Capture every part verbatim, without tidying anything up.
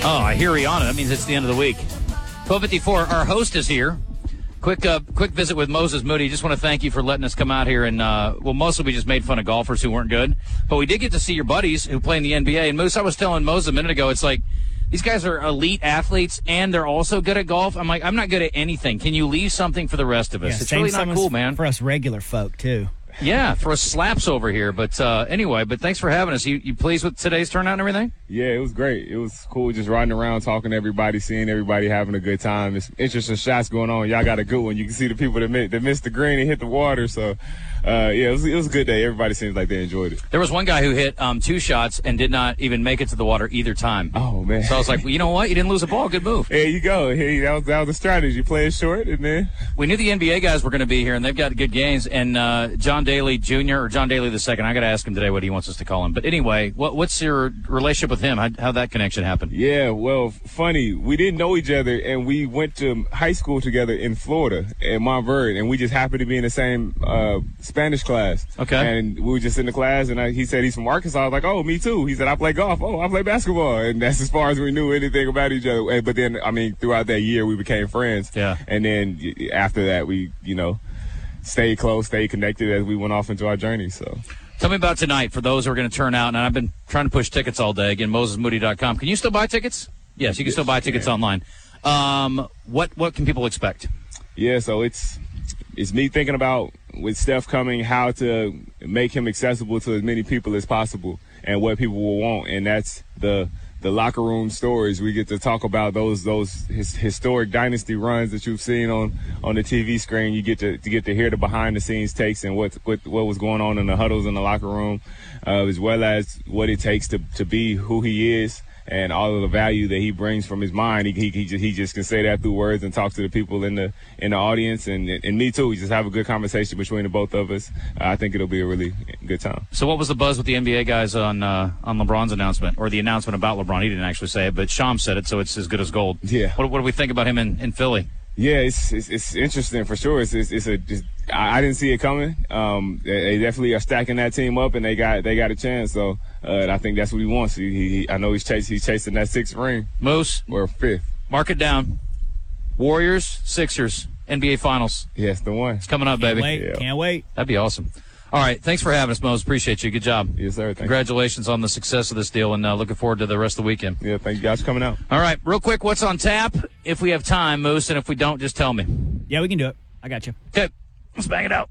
Oh, I hear Rihanna. That means it's the end of the week. twelve fifty-four, our host is here. Quick uh, quick visit with Moses Moody. Just want to thank you for letting us come out here. And, uh, well, mostly we just made fun of golfers who weren't good. But we did get to see your buddies who play in the N B A. And, Moose, I was telling Moses a minute ago, it's like these guys are elite athletes, and they're also good at golf. I'm like, I'm not good at anything. Can you leave something for the rest of us? Yeah, it's really not cool, man. For us regular folk, too. Yeah, throw slaps over here. But uh, anyway, but thanks for having us. You you pleased with today's turnout and everything? Yeah, it was great. It was cool just riding around, talking to everybody, seeing everybody having a good time. It's interesting shots going on. Y'all got a good one. You can see the people that, mi- that missed the green and hit the water. So, uh, yeah, it was, it was a good day. Everybody seems like they enjoyed it. There was one guy who hit um, two shots and did not even make it to the water either time. Oh, man. So I was like, well, you know what? You didn't lose a ball. Good move. There you go. Hey, that was, that was the strategy. Play it short, and then... We knew the N B A guys were going to be here, and they've got good games. And uh, John Daly Junior or John Daly the second, I got to ask him today what he wants us to call him. But anyway, what, what's your relationship with him? How how'd that connection happen? Yeah, well, funny. We didn't know each other, and we went to high school together in Florida at Montverde, and we just happened to be in the same uh, Spanish class. Okay. And we were just in the class, and I, he said he's from Arkansas. I was like, oh, me too. He said, I play golf. Oh, I play basketball. And that's as far as we knew anything about each other. But then, I mean, throughout that year, we became friends. Yeah. And then after that, we, you know, stayed close, stayed connected as we went off into our journey. So. Tell me about tonight for those who are going to turn out. And I've been trying to push tickets all day. Again, moses moody dot com. Can you still buy tickets? Yes, you can still buy tickets yeah. online. Um, what what can people expect? Yeah, so it's it's me thinking about, with Steph coming, how to make him accessible to as many people as possible and what people will want. And that's the the locker room stories. We get to talk about those those his, historic dynasty runs that you've seen on, on the T V screen. You get to, to get to hear the behind the scenes takes and what what what was going on in the huddles in the locker room, uh, as well as what it takes to to be who he is and all of the value that he brings from his mind. He he he just, he just can say that through words and talk to the people in the in the audience, and and me too. We just have a good conversation between the both of us. Uh, I think it'll be a really good time. So what was the buzz with the N B A guys on uh, on LeBron's announcement, or the announcement about LeBron? He didn't actually say it, but Sham said it, so it's as good as gold. Yeah. What, what do we think about him in, in Philly? Yeah, it's, it's it's interesting for sure. It's it's, it's a just, I, I didn't see it coming. Um, they, they definitely are stacking that team up, and they got they got a chance. So uh, and I think that's what he wants. He, he I know he's chasing he's chasing that sixth ring. Moose or fifth. Mark it down. Warriors, Sixers, N B A Finals. Yes, the one. It's coming up, Can't baby. Wait. Yeah. Can't wait. That'd be awesome. All right, thanks for having us, Mose. Appreciate you. Good job. Yes, sir. Thank Congratulations you. on the success of this deal, and uh, looking forward to the rest of the weekend. Yeah, thank you guys for coming out. All right, real quick, what's on tap? If we have time, Moose, and if we don't, just tell me. Yeah, we can do it. I got you. Okay, let's bang it out.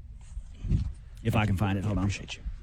If I can find it. Hold on. Appreciate you.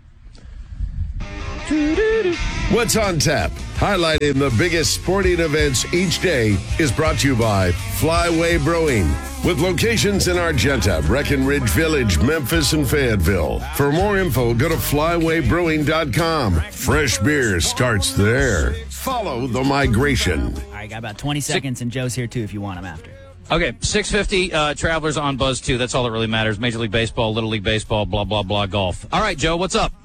What's on tap? Highlighting the biggest sporting events each day is brought to you by Flyway Brewing, with locations in Argenta, Breckenridge Village, Memphis, and Fayetteville. For more info, go to flyway brewing dot com. Fresh beer starts there. Follow the migration. All right, got about twenty seconds, and Joe's here, too, if you want him after. Okay, six fifty uh, Travelers on Buzz two. That's all that really matters. Major League Baseball, Little League Baseball, blah, blah, blah, golf. All right, Joe, what's up?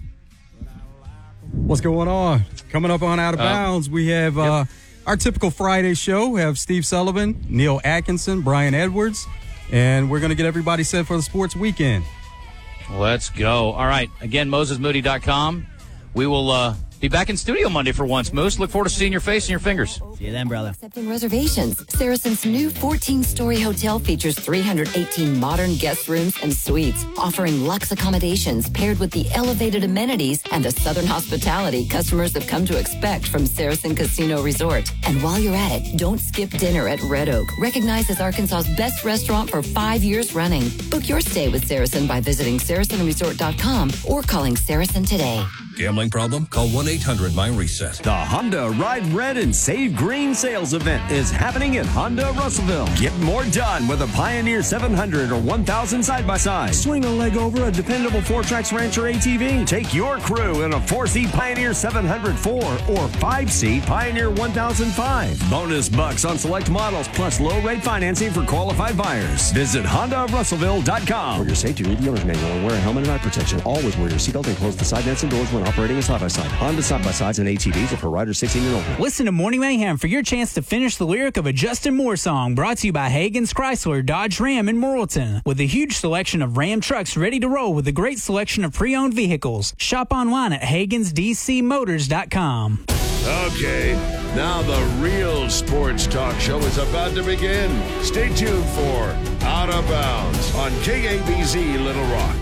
What's going on? Coming up on Out of Uh, Bounds, we have uh, yep. our typical Friday show. We have Steve Sullivan, Neil Atkinson, Brian Edwards, and we're going to get everybody set for the sports weekend. Let's go. All right, again, moses moody dot com. We will uh, be back in studio Monday for once, Moose. Look forward to seeing your face and your fingers. See you then, brother. Accepting reservations. Saracen's new fourteen-story hotel features three hundred eighteen modern guest rooms and suites, offering luxe accommodations paired with the elevated amenities and the southern hospitality customers have come to expect from Saracen Casino Resort. And while you're at it, don't skip dinner at Red Oak, recognized as Arkansas's best restaurant for five years running. Book your stay with Saracen by visiting saracen resort dot com or calling Saracen today. Gambling problem? Call one eight hundred my reset. The Honda Ride Red and Save Green sales event is happening at Honda Russellville. Get more done with a Pioneer seven hundred or one thousand side-by-side. Swing a leg over a dependable four-tracks Rancher A T V. Take your crew in a four-seat Pioneer seven hundred four or five-seat Pioneer one thousand five. Bonus bucks on select models plus low-rate financing for qualified buyers. Visit honda russellville dot com. For your safety, read the owner's manual and wear a helmet and eye protection. Always wear your seatbelt and close the side nets and doors when operating a side-by-side. Honda side-by-sides and A T Vs are for riders sixteen and older. Listen to Morning Mayhem for your chance to finish the lyric of a Justin Moore song, brought to you by Hagen's Chrysler, Dodge Ram in Morrilton. With a huge selection of Ram trucks ready to roll with a great selection of pre-owned vehicles. Shop online at hagans d c motors dot com. Okay, Now the real sports talk show is about to begin. Stay tuned for Out of Bounds on K A B Z Little Rock.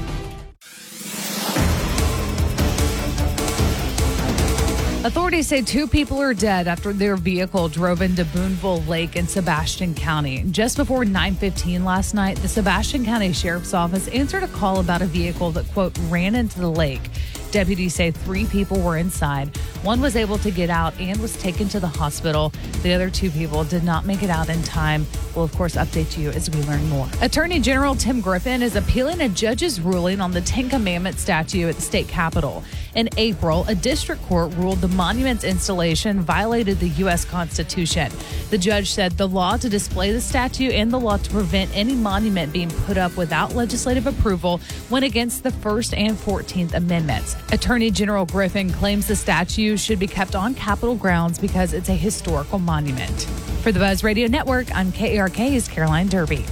Authorities say two people are dead after their vehicle drove into Boonville Lake in Sebastian County. Just before nine fifteen last night, the Sebastian County Sheriff's Office answered a call about a vehicle that, quote, ran into the lake. Deputies say three people were inside. One was able to get out and was taken to the hospital. The other two people did not make it out in time. We'll, of course, update you as we learn more. Attorney General Tim Griffin is appealing a judge's ruling on the Ten Commandments statue at the state capitol. In April, a district court ruled the monument's installation violated the U S Constitution. The judge said the law to display the statue and the law to prevent any monument being put up without legislative approval went against the First and Fourteenth Amendments. Attorney General Griffin claims the statue should be kept on Capitol grounds because it's a historical monument. For the Buzz Radio Network, I'm K A R K's Caroline Derby.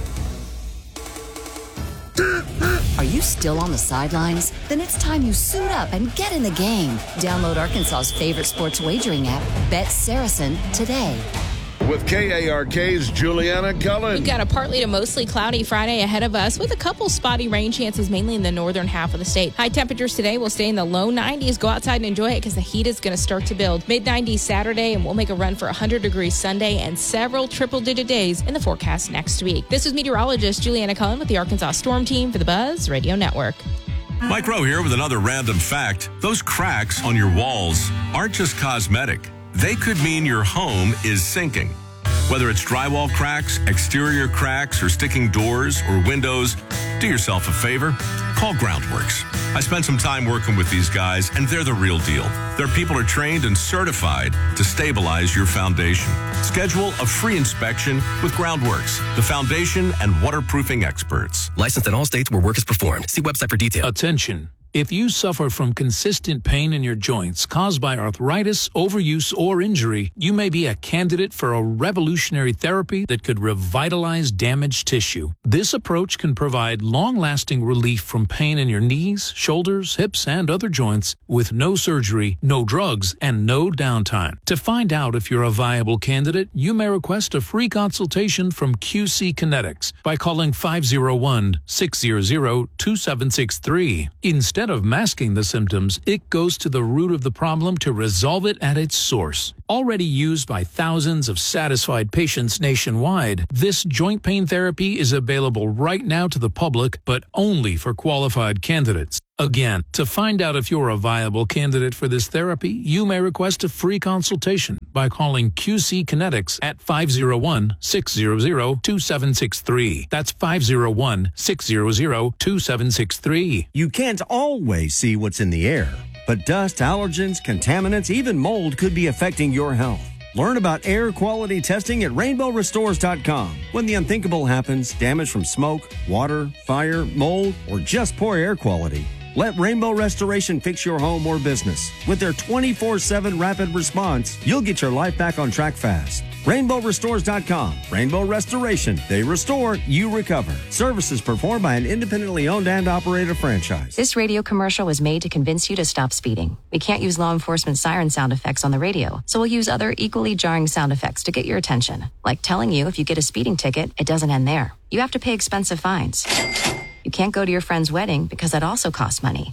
Are you still on the sidelines? Then it's time you suit up and get in the game. Download Arkansas's favorite sports wagering app, Bet Saracen, today. With K A R K's Juliana Cullen. We've got a partly to mostly cloudy Friday ahead of us with a couple spotty rain chances mainly in the northern half of the state. High temperatures today will stay in the low nineties. Go outside and enjoy it because the heat is going to start to build. mid nineties Saturday, and we'll make a run for one hundred degrees Sunday and several triple-digit days in the forecast next week. This is meteorologist Juliana Cullen with the Arkansas Storm Team for the Buzz Radio Network. Mike Rowe here with another random fact. Those cracks on your walls aren't just cosmetic. They could mean your home is sinking. Whether it's drywall cracks, exterior cracks, or sticking doors or windows, do yourself a favor. Call Groundworks. I spent some time working with these guys, and they're the real deal. Their people are trained and certified to stabilize your foundation. Schedule a free inspection with Groundworks, the foundation and waterproofing experts. Licensed in all states where work is performed. See website for details. Attention. If you suffer from consistent pain in your joints caused by arthritis, overuse, or injury, you may be a candidate for a revolutionary therapy that could revitalize damaged tissue. This approach can provide long-lasting relief from pain in your knees, shoulders, hips, and other joints with no surgery, no drugs, and no downtime. To find out if you're a viable candidate, you may request a free consultation from Q C Kinetics by calling five oh one, six hundred, two seven six three. Instead Instead of masking the symptoms, it goes to the root of the problem to resolve it at its source. Already used by thousands of satisfied patients nationwide, this joint pain therapy is available right now to the public, but only for qualified candidates. Again, to find out if you're a viable candidate for this therapy, you may request a free consultation by calling Q C Kinetics at five oh one, six hundred, two seven six three. That's five oh one, six hundred, two seven six three. You can't always see what's in the air, but dust, allergens, contaminants, even mold could be affecting your health. Learn about air quality testing at rainbow restores dot com. When the unthinkable happens, damage from smoke, water, fire, mold, or just poor air quality, let Rainbow Restoration fix your home or business. With their twenty-four seven rapid response, you'll get your life back on track fast. rainbow restores dot com. Rainbow Restoration. They restore, you recover. Services performed by an independently owned and operated franchise. This radio commercial was made to convince you to stop speeding. We can't use law enforcement siren sound effects on the radio, so we'll use other equally jarring sound effects to get your attention. Like telling you if you get a speeding ticket, it doesn't end there. You have to pay expensive fines. You can't go to your friend's wedding because that also costs money.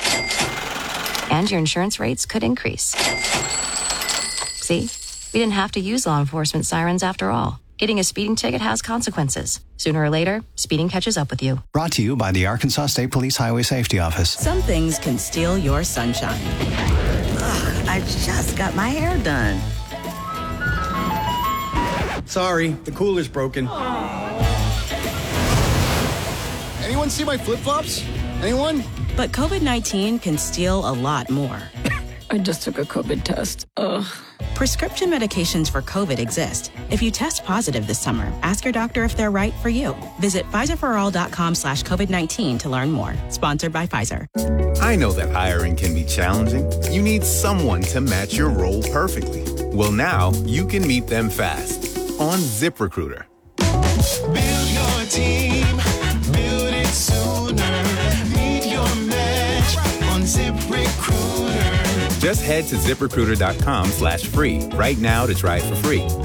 And your insurance rates could increase. See? We didn't have to use law enforcement sirens after all. Getting a speeding ticket has consequences. Sooner or later, speeding catches up with you. Brought to you by the Arkansas State Police Highway Safety Office. Some things can steal your sunshine. Ugh, I just got my hair done. Sorry, the cooler's broken. Anyone see my flip-flops? Anyone? But COVID nineteen can steal a lot more. I just took a COVID test. Ugh. Prescription medications for COVID exist. If you test positive this summer, ask your doctor if they're right for you. Visit Pfizer for all dot com slash COVID nineteen to learn more. Sponsored by Pfizer. I know that hiring can be challenging. You need someone to match your role perfectly. Well, now you can meet them fast on ZipRecruiter. Build your team. Build it sooner. Meet your match on ZipRecruiter. Just head to ZipRecruiter.com slash free right now to try it for free.